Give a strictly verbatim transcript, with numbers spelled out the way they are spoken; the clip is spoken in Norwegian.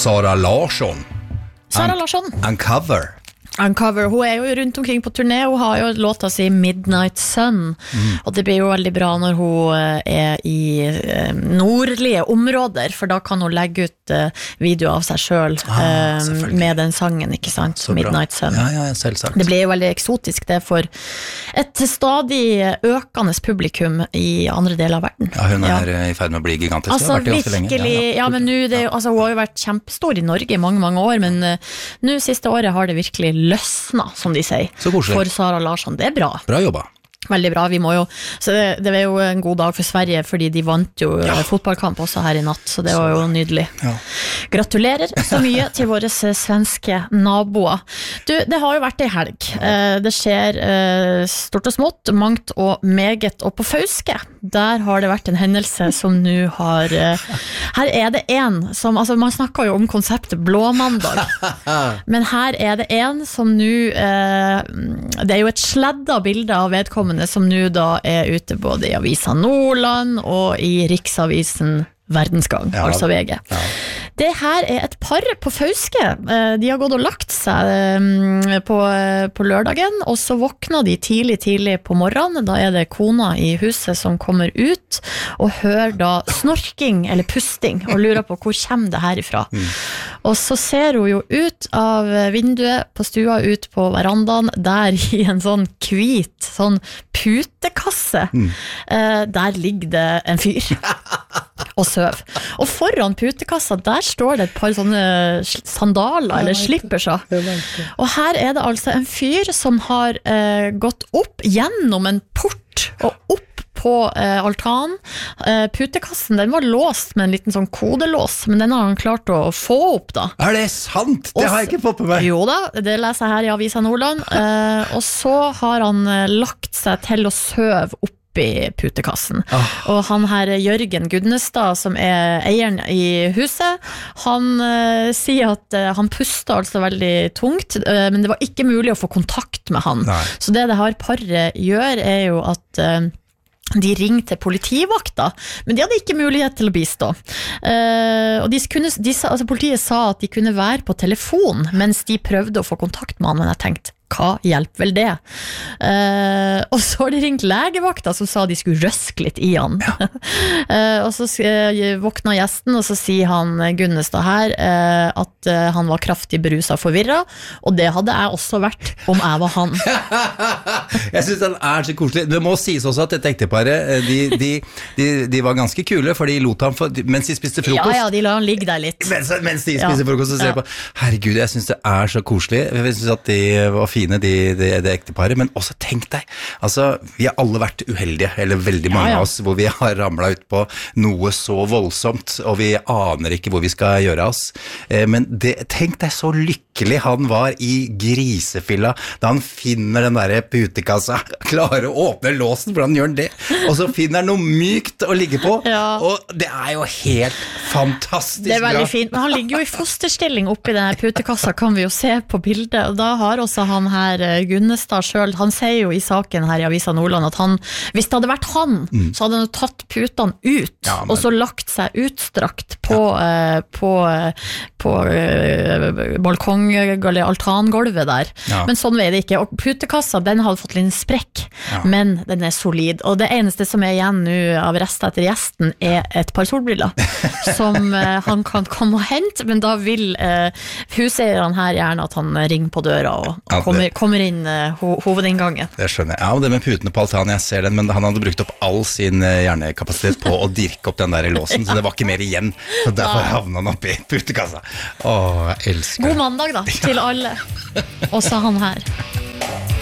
Sara Larsson. Sara Larsson. Uncover. Uncover, hun er jo rundt omkring på turné. Hun har jo låta si Midnight Sun, mm. og det blir jo veldig bra når hun er i nordlige områder, for da kan hun legge ut video av seg selv ah, med den sangen, ikke sant? Så Midnight Sun. Ja, ja, selvsagt. Det blir jo veldig eksotisk det for et stadig økende publikum i andre deler av verden. Ja, hun er ja. i ferd med å bli gigantisk. Altså virkelig, ja, ja. ja, men nu, det, altså, hun har jo vært kjempestor i Norge i mange, mange år, men uh, nå siste året har det virkelig løsna, som de sier, for Sara Larsson. Det er bra. Bra jobba. Veldig bra, vi må jo så det, det var jo en god dag for Sverige, fordi de vant jo ja. fotballkamp også her i natt, så det så, var jo nydelig. Ja. Gratulerer så mye til våre svenske naboer. Du, det har jo vært en helg. Det skjer stort og smått, mangt og meget, og på Fauske, der har det vært en hendelse som nå har her er det en som, altså man snakker jo om konseptet blåmandag, men her er det en som nå det er jo et sledda bilde av vedkommende som nu da er ute både i Avisa Nordland og i Riksavisen Verdensgang, ja, altså V G. Ja. Det her er et par på Fauske. De har gått og lagt seg på, på lørdagen, og så våkner de tidlig, tidlig på morgenen. Da er det kona i huset som kommer ut og hører da snorking eller pusting og lurer på hvor kommer det her ifra. Mm. Og så ser hun jo ut av vinduet på stua ut på verandaen, der i en sånn hvit, sånn putekasse. Mm. Der ligger det en fyr og søv. Og foran putekassa, der står det et par sånne sandaler eller slipperser. Og her er det altså en fyr som har eh, gått opp gjennom en port og opp på eh, altanen. Eh, putekassen, den var låst med en liten sånn kodelås, men den har han klart å få opp da. Er det sant? Det har jeg ikke fått på meg. Jo da, det leser jeg her i Avisa Nordland. Eh, og så har han eh, lagt seg til å søve opp i putekassen. Oh. Og han her Jørgen Gudnestad, som er eieren i huset, han uh, sier at uh, han puster altså veldig tungt, uh, men det var ikke mulig å få kontakt med han. Nei. Så det det her paret gjør er jo at uh, de ringte politivakta, men de hadde ikke mulighet til å bistå. Uh, og de kunne, de, altså politiet sa at de kunne være på telefon mens de prøvde å få kontakt med han, men jeg tenkte, hva hjelper vel det? Uh, og så har de ringt legevakta som sa de skulle røske litt i han. Ja. uh, og så uh, våkna gjesten, og så sier han Gunnestad her uh, at uh, han var kraftig beruset og forvirret, og det hadde jeg også vært om jeg var han. Jeg synes den er så koselig. Det må sies også at dette ekteparet, de, de, de, de var ganske kule, for de lot ham, for, mens de spiste frokost. Ja, ja, de la han ligge der litt. Mens, mens de spiste ja. frokost, så ser jeg ja. på, herregud, jeg synes det er så koselig. Jeg synes at de var fine, de, de, det ekteparet, men også tenk deg, altså, vi har alle vært uheldige, eller veldig mange ja, ja. av oss, hvor vi har ramlet ut på noe så voldsomt, og vi aner ikke hvor vi skal gjøre oss. Eh, men det, tenk deg så lykkelig han var i grisefilla, da han finner den der putekassa, klarer å åpne låsen, hvordan gjør han det? Og så finner han noe mykt å ligge på, ja. og det er jo helt fantastisk bra. Det er veldig fint, men han ligger jo i fosterstilling oppi denne putekassa, kan vi jo se på bildet, og da har også han her Gunnestad selv, han sier jo i saken her i Avisa Nordland at han, hvis det hadde vært han, mm. så hadde han tatt putene ut, ja, men... og så lagt seg utstrakt på, ja. uh, på, uh, på uh, balkong, eller altangolvet der. Ja. Men sånn er det ikke. Og putekassa, den hadde fått litt sprekk, ja. men den er solid. Og det eneste som er igjen nå av rester etter gjesten er et par solbriller, som uh, han kan komme og hente, men da vil uh, huseierne her gjerne at han ringer på døra og, og ja, kommer, kommer inn uh, ho- hovedinngangen. Det skjønner jeg. Ja, og det med putene på altan, jeg ser den, men han hadde brukt opp all sin uh, hjernekapasitet på å dirke opp den der i låsen, ja. så det var ikke mer igjen. Så derfor havnet han opp i putekassa. Åh, jeg elsker det. God mandag da, til alle. Også han her.